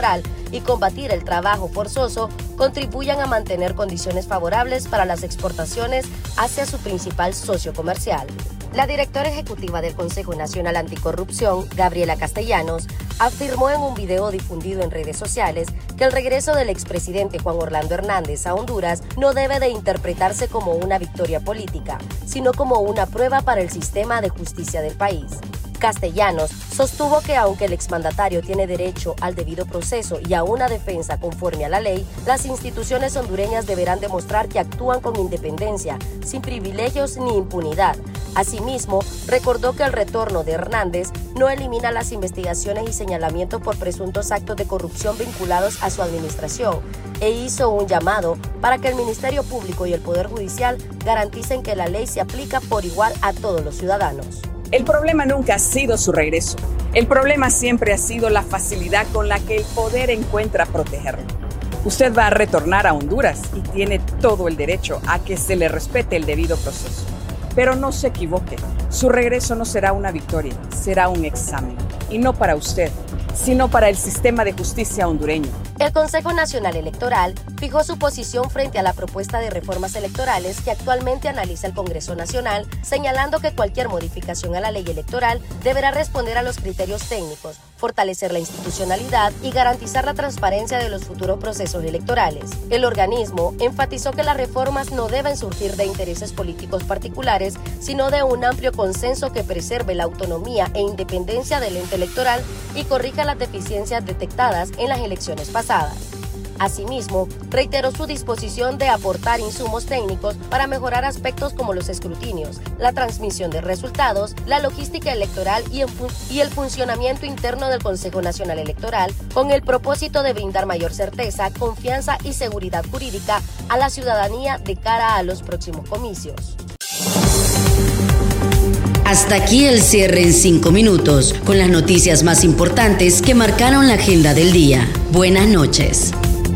laboral y combatir el trabajo forzoso contribuyan a mantener condiciones favorables para las exportaciones hacia su principal socio comercial. La directora ejecutiva del Consejo Nacional Anticorrupción, Gabriela Castellanos, afirmó en un video difundido en redes sociales que el regreso del expresidente Juan Orlando Hernández a Honduras no debe de interpretarse como una victoria política, sino como una prueba para el sistema de justicia del país. Castellanos sostuvo que aunque el exmandatario tiene derecho al debido proceso y a una defensa conforme a la ley, las instituciones hondureñas deberán demostrar que actúan con independencia, sin privilegios ni impunidad. Asimismo, recordó que el retorno de Hernández no elimina las investigaciones y señalamientos por presuntos actos de corrupción vinculados a su administración e hizo un llamado para que el Ministerio Público y el Poder Judicial garanticen que la ley se aplica por igual a todos los ciudadanos. El problema nunca ha sido su regreso. El problema siempre ha sido la facilidad con la que el poder encuentra protegerlo. Usted va a retornar a Honduras y tiene todo el derecho a que se le respete el debido proceso. Pero no se equivoque, su regreso no será una victoria, será un examen. Y no para usted, sino para el sistema de justicia hondureño. El Consejo Nacional Electoral fijó su posición frente a la propuesta de reformas electorales que actualmente analiza el Congreso Nacional, señalando que cualquier modificación a la ley electoral deberá responder a los criterios técnicos, fortalecer la institucionalidad y garantizar la transparencia de los futuros procesos electorales. El organismo enfatizó que las reformas no deben surgir de intereses políticos particulares, sino de un amplio consenso que preserve la autonomía e independencia del ente electoral y corrija las deficiencias detectadas en las elecciones pasadas. Asimismo, reiteró su disposición de aportar insumos técnicos para mejorar aspectos como los escrutinios, la transmisión de resultados, la logística electoral y el funcionamiento interno del Consejo Nacional Electoral, con el propósito de brindar mayor certeza, confianza y seguridad jurídica a la ciudadanía de cara a los próximos comicios. Hasta aquí el cierre en 5 minutos, con las noticias más importantes que marcaron la agenda del día. Buenas noches.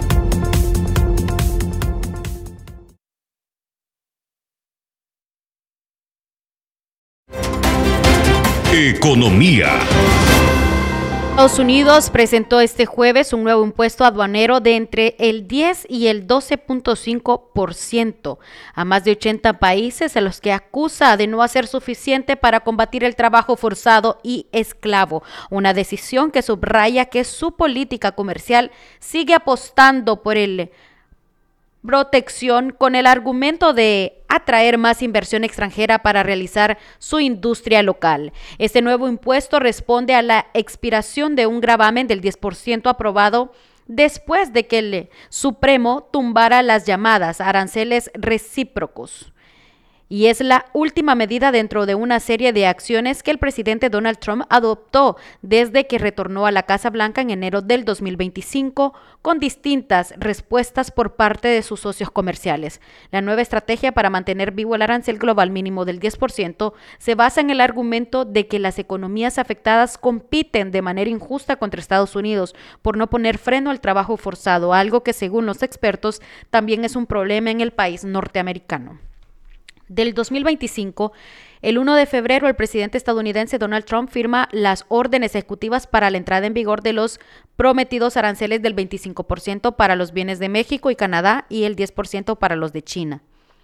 Economía. Estados Unidos presentó este jueves un nuevo impuesto aduanero de entre el 10 y el 12.5% a más de 80 países a los que acusa de no hacer suficiente para combatir el trabajo forzado y esclavo, una decisión que subraya que su política comercial sigue apostando por el protección con el argumento de atraer más inversión extranjera para realizar su industria local. Este nuevo impuesto responde a la expiración de un gravamen del 10% aprobado después de que el Supremo tumbara las llamadas aranceles recíprocos. Y es la última medida dentro de una serie de acciones que el presidente Donald Trump adoptó desde que retornó a la Casa Blanca en enero del 2025, con distintas respuestas por parte de sus socios comerciales. La nueva estrategia para mantener vivo el arancel global mínimo del 10% se basa en el argumento de que las economías afectadas compiten de manera injusta contra Estados Unidos por no poner freno al trabajo forzado, algo que según los expertos también es un problema en el país norteamericano. Del 2025, el 1 de febrero, el presidente estadounidense Donald Trump firma las órdenes ejecutivas para la entrada en vigor de los prometidos aranceles del 25% para los bienes de México y Canadá y el 10% para los de China.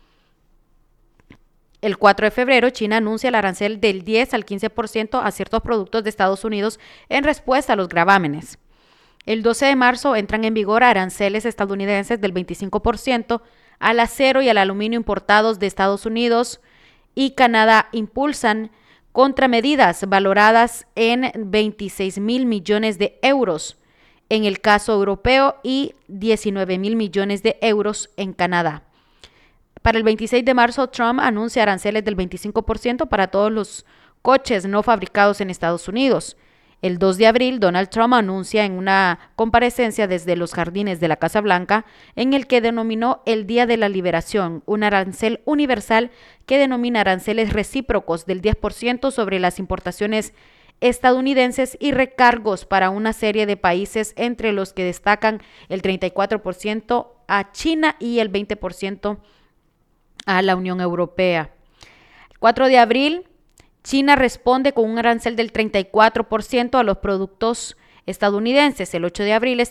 El 4 de febrero, China anuncia el arancel del 10 al 15% a ciertos productos de Estados Unidos en respuesta a los gravámenes. El 12 de marzo entran en vigor aranceles estadounidenses del 25% al acero y al aluminio importados de Estados Unidos y Canadá. Impulsan contramedidas valoradas en 26,000 millones de euros en el caso europeo y 19,000 millones de euros en Canadá. Para el 26 de marzo, Trump anuncia aranceles del 25% para todos los coches no fabricados en Estados Unidos. El 2 de abril, Donald Trump anuncia en una comparecencia desde los jardines de la Casa Blanca, en el que denominó el Día de la Liberación, un arancel universal que denomina aranceles recíprocos del 10% sobre las importaciones estadounidenses y recargos para una serie de países, entre los que destacan el 34% a China y el 20% a la Unión Europea. El 4 de abril, China responde con un arancel del 34% a los productos estadounidenses. El 8 de abril,